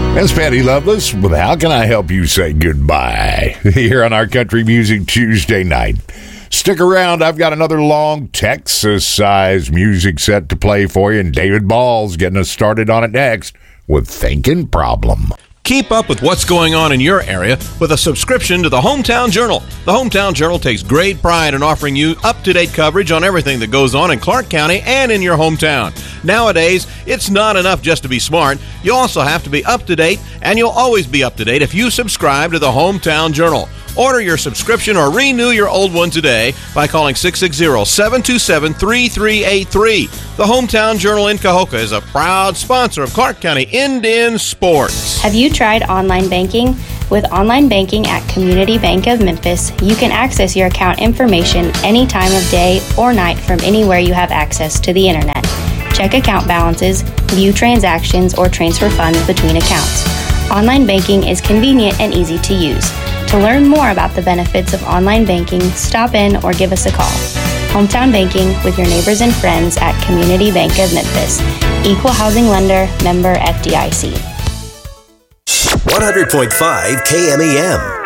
That's Patty Loveless with How Can I Help You Say Goodbye here on our Country Music Tuesday night. Stick around. I've got another long Texas-sized music set to play for you, and David Ball's getting us started on it next with Thinking Problem. Keep up with what's going on in your area with a subscription to the Hometown Journal. The Hometown Journal takes great pride in offering you up-to-date coverage on everything that goes on in Clark County and in your hometown. Nowadays, it's not enough just to be smart. You also have to be up-to-date, and you'll always be up-to-date if you subscribe to the Hometown Journal. Order your subscription or renew your old one today by calling 660-727-3383. The Hometown Journal in Cahokia is a proud sponsor of Clark County Indian Sports. Have you tried online banking? With online banking at Community Bank of Memphis, you can access your account information any time of day or night from anywhere you have access to the internet. Check account balances, view transactions, or transfer funds between accounts. Online banking is convenient and easy to use. To learn more about the benefits of online banking, stop in or give us a call. Hometown Banking with your neighbors and friends at Community Bank of Memphis. Equal housing lender, member FDIC. 100.5 KMEM.